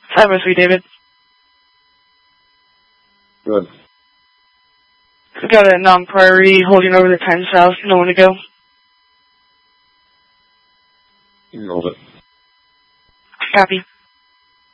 503, David. Good. We got a non-priority holding over the time south. No one to go. You rolled it. Copy.